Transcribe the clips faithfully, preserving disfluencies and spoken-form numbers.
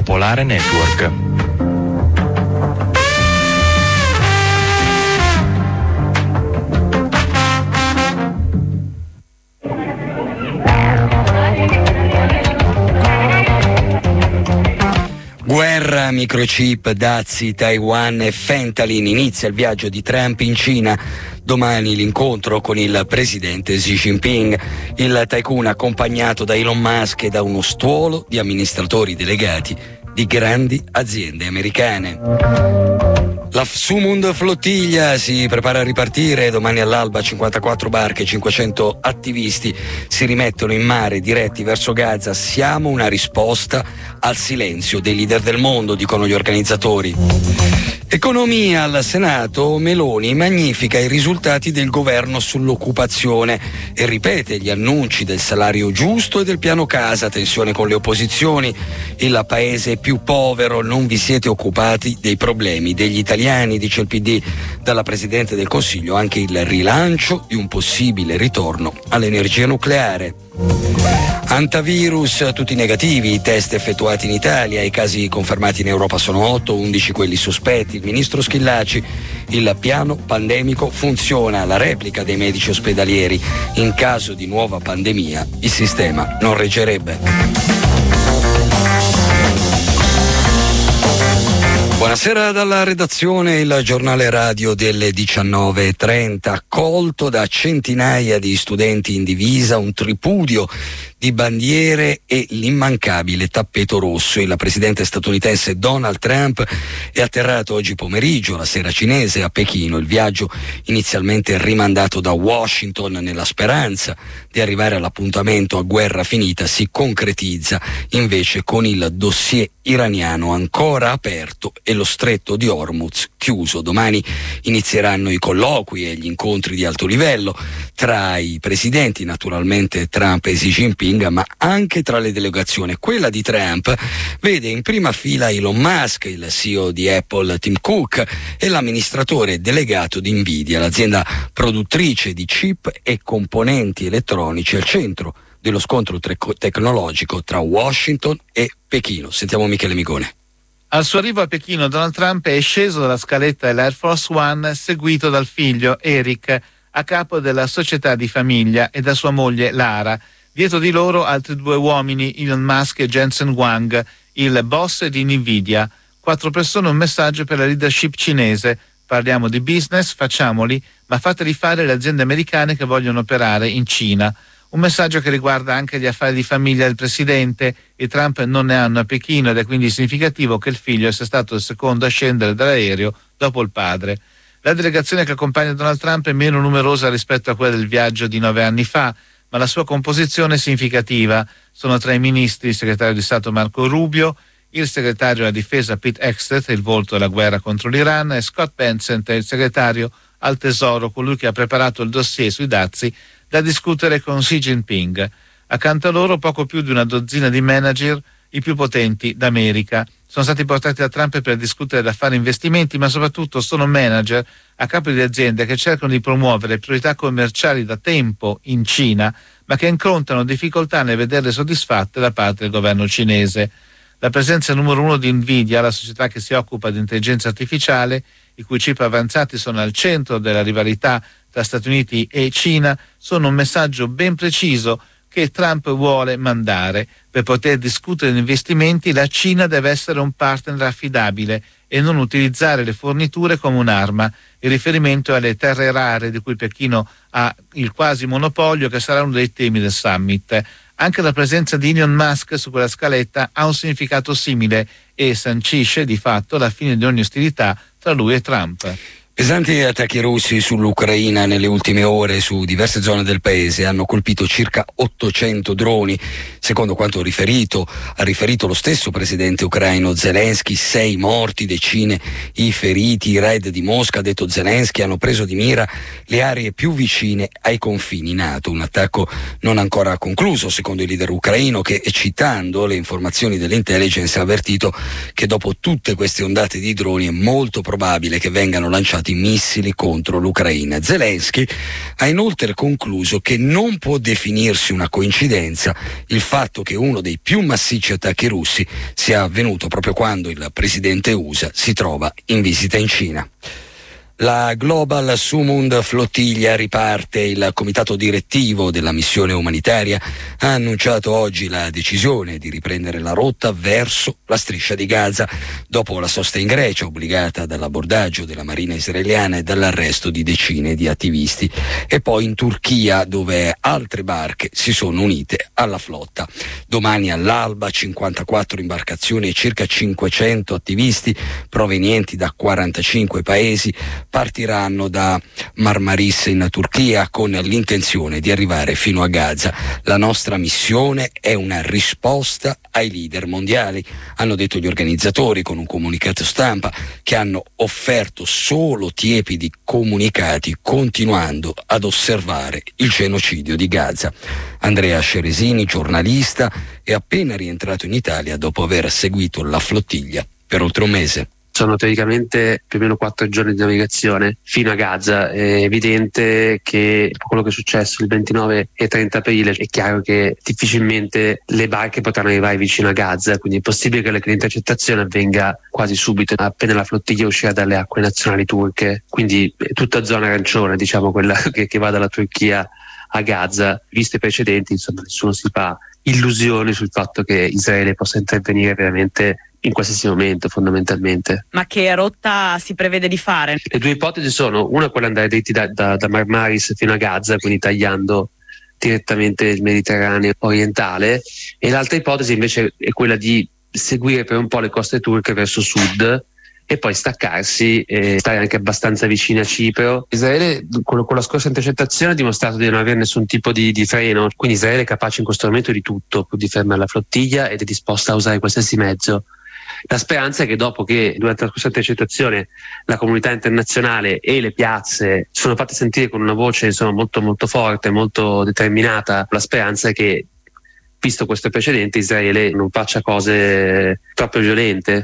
Popolare Network. Guerra, microchip, dazi, Taiwan e fentanyl. Inizia il viaggio di Trump in Cina. Domani l'incontro con il presidente Xi Jinping. Il tycoon accompagnato da Elon Musk e da uno stuolo di amministratori delegati di grandi aziende americane. La Sumund Flottiglia si prepara a ripartire. Domani all'alba cinquantaquattro barche e cinquecento attivisti si rimettono in mare diretti verso Gaza. Siamo una risposta al silenzio dei leader del mondo, dicono gli organizzatori. Economia al Senato. Meloni magnifica i risultati del governo sull'occupazione e ripete gli annunci del salario giusto e del piano casa. Tensione con le opposizioni. Il paese più povero, non vi siete occupati dei problemi degli italiani, dice il P D. Dalla Presidente del Consiglio anche il rilancio di un possibile ritorno all'energia nucleare. Antivirus, tutti negativi i test effettuati in Italia, i casi confermati in Europa sono otto, undici quelli sospetti. Il ministro Schillaci: il piano pandemico funziona, la replica dei medici ospedalieri. In caso di nuova pandemia il sistema non reggerebbe. Buonasera dalla redazione. Il giornale radio delle diciannove e trenta, accolto da centinaia di studenti in divisa, un tripudio di bandiere e l'immancabile tappeto rosso. Il presidente statunitense Donald Trump è atterrato oggi pomeriggio, la sera cinese, a Pechino. Il viaggio, inizialmente rimandato da Washington nella speranza di arrivare all'appuntamento a guerra finita, si concretizza invece con il dossier iraniano ancora aperto e lo stretto di Hormuz chiuso. Domani inizieranno i colloqui e gli incontri di alto livello tra i presidenti, naturalmente Trump e Xi Jinping, ma anche tra le delegazioni. Quella di Trump vede in prima fila Elon Musk, il C E O di Apple Tim Cook e l'amministratore delegato di Nvidia, l'azienda produttrice di chip e componenti elettronici, al centro dello scontro tre- tecnologico tra Washington e Pechino. Sentiamo Michele Migone. Al suo arrivo a Pechino, Donald Trump è sceso dalla scaletta dell'Air Force One seguito dal figlio Eric, a capo della società di famiglia, e da sua moglie Lara. Dietro di loro altri due uomini, Elon Musk e Jensen Huang, il boss di Nvidia. Quattro persone, un messaggio per la leadership cinese: parliamo di business, facciamoli, ma fateli fare le aziende americane che vogliono operare in Cina. Un messaggio che riguarda anche gli affari di famiglia del presidente. I Trump non ne hanno a Pechino ed è quindi significativo che il figlio sia stato il secondo a scendere dall'aereo dopo il padre. La delegazione che accompagna Donald Trump è meno numerosa rispetto a quella del viaggio di nove anni fa, ma la sua composizione è significativa. Sono tra i ministri il segretario di Stato Marco Rubio, il segretario della difesa Pete Hegseth, il volto della guerra contro l'Iran, e Scott Bessent, il segretario al tesoro, colui che ha preparato il dossier sui dazi da discutere con Xi Jinping. Accanto a loro poco più di una dozzina di manager, i più potenti d'America. Sono stati portati da Trump per discutere da fare investimenti, ma soprattutto sono manager a capo di aziende che cercano di promuovere priorità commerciali da tempo in Cina, ma che incontrano difficoltà nel vederle soddisfatte da parte del governo cinese. La presenza numero uno di Nvidia, la società che si occupa di intelligenza artificiale, i cui chip avanzati sono al centro della rivalità tra Stati Uniti e Cina, sono un messaggio ben preciso che Trump vuole mandare. Per poter discutere di investimenti, la Cina deve essere un partner affidabile e non utilizzare le forniture come un'arma. Il riferimento è alle terre rare, di cui Pechino ha il quasi monopolio, che sarà uno dei temi del summit. Anche la presenza di Elon Musk su quella scaletta ha un significato simile e sancisce di fatto la fine di ogni ostilità tra lui e Trump. Pesanti attacchi russi sull'Ucraina nelle ultime ore su diverse zone del paese hanno colpito circa ottocento droni. Secondo quanto riferito, ha riferito lo stesso presidente ucraino Zelensky, sei morti, decine i feriti. I raid di Mosca, ha detto Zelensky, hanno preso di mira le aree più vicine ai confini NATO. Un attacco non ancora concluso, secondo il leader ucraino, che, citando le informazioni dell'intelligence, ha avvertito che dopo tutte queste ondate di droni è molto probabile che vengano lanciate lanciati missili contro l'Ucraina. Zelensky ha inoltre concluso che non può definirsi una coincidenza il fatto che uno dei più massicci attacchi russi sia avvenuto proprio quando il presidente U S A si trova in visita in Cina. La Global Sumund Flottiglia riparte. Il comitato direttivo della missione umanitaria ha annunciato oggi la decisione di riprendere la rotta verso la striscia di Gaza dopo la sosta in Grecia obbligata dall'abbordaggio della marina israeliana e dall'arresto di decine di attivisti, e poi in Turchia, dove altre barche si sono unite alla flotta. Domani all'alba cinquantaquattro imbarcazioni e circa cinquecento attivisti provenienti da quarantacinque paesi partiranno da Marmaris in Turchia con l'intenzione di arrivare fino a Gaza. La nostra missione è una risposta ai leader mondiali, hanno detto gli organizzatori con un comunicato stampa, che hanno offerto solo tiepidi comunicati continuando ad osservare il genocidio di Gaza. Andrea Ceresini, giornalista, è appena rientrato in Italia dopo aver seguito la flottiglia per oltre un mese. Sono teoricamente più o meno quattro giorni di navigazione fino a Gaza. È evidente che quello che è successo il ventinove e trenta aprile, è chiaro che difficilmente le barche potranno arrivare vicino a Gaza, quindi è possibile che l'intercettazione avvenga quasi subito, appena la flottiglia uscirà dalle acque nazionali turche. Quindi è tutta zona arancione, diciamo, quella che, che va dalla Turchia a Gaza. Viste i precedenti, insomma, nessuno si fa illusioni sul fatto che Israele possa intervenire veramente in qualsiasi momento, fondamentalmente. Ma che rotta si prevede di fare? Le due ipotesi sono: una, quella andare dritti da, da, da Marmaris fino a Gaza, quindi tagliando direttamente il Mediterraneo orientale, e l'altra ipotesi invece è quella di seguire per un po' le coste turche verso sud e poi staccarsi e stare anche abbastanza vicini a Cipro. Israele con, con la scorsa intercettazione ha dimostrato di non avere nessun tipo di, di freno, quindi Israele è capace in questo momento di tutto pur di fermare la flottiglia ed è disposta a usare qualsiasi mezzo. La speranza è che dopo che durante la scorsa intercettazione la comunità internazionale e le piazze si sono fatte sentire con una voce, insomma, molto molto forte, molto determinata, la speranza è che, visto questo precedente, Israele non faccia cose troppo violente.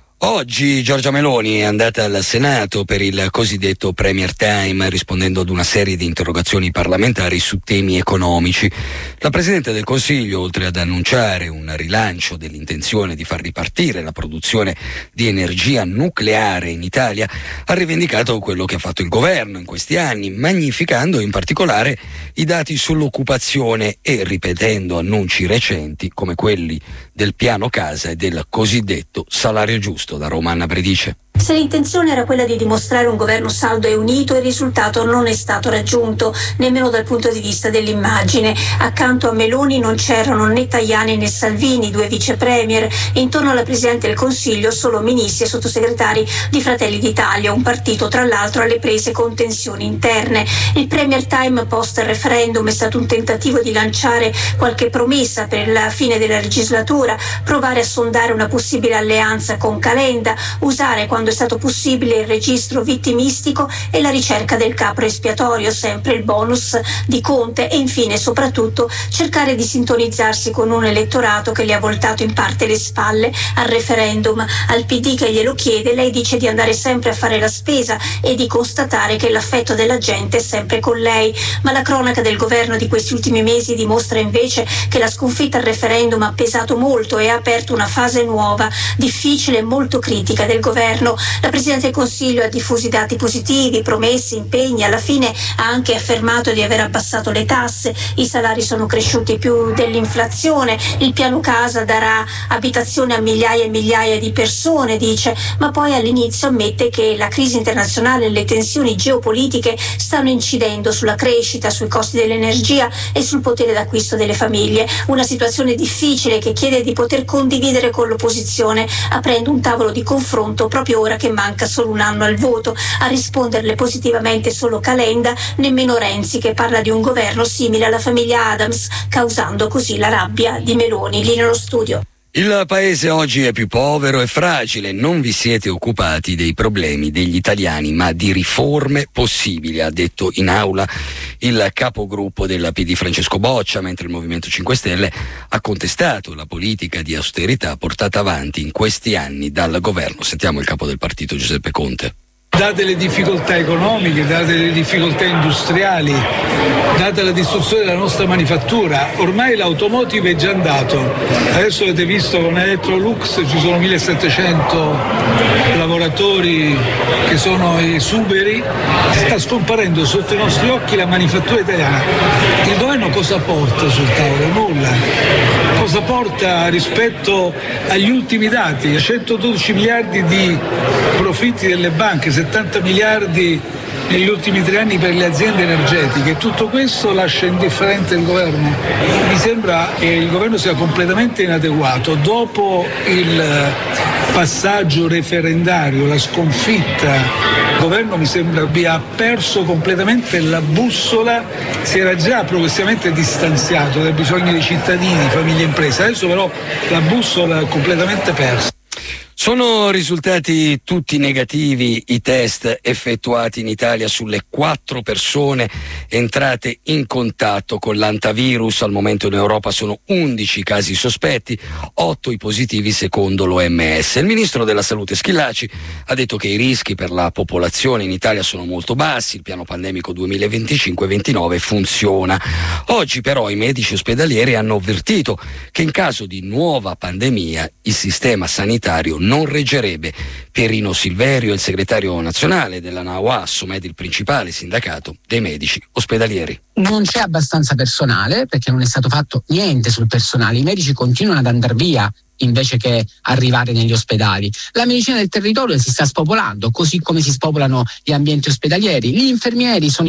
Oggi Giorgia Meloni è andata al Senato per il cosiddetto Premier Time, rispondendo ad una serie di interrogazioni parlamentari su temi economici. La Presidente del Consiglio, oltre ad annunciare un rilancio dell'intenzione di far ripartire la produzione di energia nucleare in Italia, ha rivendicato quello che ha fatto il governo in questi anni, magnificando in particolare i dati sull'occupazione e ripetendo annunci recenti come quelli del piano casa e del cosiddetto salario giusto. Da Roma, Anna Bredice. Se l'intenzione era quella di dimostrare un governo saldo e unito, il risultato non è stato raggiunto, nemmeno dal punto di vista dell'immagine. Accanto a Meloni non c'erano né Tajani né Salvini, due vice premier, e intorno alla Presidente del Consiglio solo ministri e sottosegretari di Fratelli d'Italia, un partito tra l'altro alle prese con tensioni interne. Il Premier Time post referendum è stato un tentativo di lanciare qualche promessa per la fine della legislatura, provare a sondare una possibile alleanza con Calenda, usare quando è stato possibile il registro vittimistico e la ricerca del capro espiatorio, sempre il bonus di Conte, e infine soprattutto cercare di sintonizzarsi con un elettorato che le ha voltato in parte le spalle al referendum. Al P D che glielo chiede, lei dice di andare sempre a fare la spesa e di constatare che l'affetto della gente è sempre con lei, ma la cronaca del governo di questi ultimi mesi dimostra invece che la sconfitta al referendum ha pesato molto e ha aperto una fase nuova, difficile e molto critica del governo. La Presidente del Consiglio ha diffuso i dati positivi, promessi, impegni, alla fine ha anche affermato di aver abbassato le tasse, i salari sono cresciuti più dell'inflazione, il piano casa darà abitazione a migliaia e migliaia di persone, dice, ma poi all'inizio ammette che la crisi internazionale e le tensioni geopolitiche stanno incidendo sulla crescita, sui costi dell'energia e sul potere d'acquisto delle famiglie. Una situazione difficile che chiede di poter condividere con l'opposizione, aprendo un tavolo di confronto proprio ora che manca solo un anno al voto. A risponderle positivamente solo Calenda, nemmeno Renzi, che parla di un governo simile alla famiglia Adams, causando così la rabbia di Meloni. Lì nello studio. Il paese oggi è più povero e fragile, non vi siete occupati dei problemi degli italiani, ma di riforme possibili, ha detto in aula il capogruppo della P D Francesco Boccia, mentre il Movimento cinque Stelle ha contestato la politica di austerità portata avanti in questi anni dal governo. Sentiamo il capo del partito Giuseppe Conte. Date le difficoltà economiche, date le difficoltà industriali, data la distruzione della nostra manifattura, ormai l'automotive è già andato. Adesso avete visto con Electrolux ci sono millesettecento lavoratori che sono esuberi, sta scomparendo sotto i nostri occhi la manifattura italiana. Il governo cosa porta sul tavolo? Nulla. Cosa porta rispetto agli ultimi dati? centododici miliardi di profitti delle banche, settanta miliardi negli ultimi tre anni per le aziende energetiche. Tutto questo lascia indifferente il governo. Mi sembra che il governo sia completamente inadeguato. Dopo il passaggio referendario, la sconfitta, il governo mi sembra abbia perso completamente la bussola, si era già progressivamente distanziato dai bisogni dei cittadini, famiglie e imprese, adesso però la bussola è completamente persa. Sono risultati tutti negativi i test effettuati in Italia sulle quattro persone entrate in contatto con l'antivirus. Al momento in Europa sono undici casi sospetti, otto i positivi secondo l'O M S. Il ministro della Salute Schillaci ha detto che i rischi per la popolazione in Italia sono molto bassi, il piano pandemico duemilaventicinque ventinove funziona. Oggi però i medici ospedalieri hanno avvertito che in caso di nuova pandemia il sistema sanitario non reggerebbe. Pierino Silverio, il segretario nazionale della NAOA, Assomed, il principale sindacato dei medici ospedalieri. Non c'è abbastanza personale perché non è stato fatto niente sul personale, i medici continuano ad andare via invece che arrivare negli ospedali. La medicina del territorio si sta spopolando, così come si spopolano gli ambienti ospedalieri. Gli infermieri sono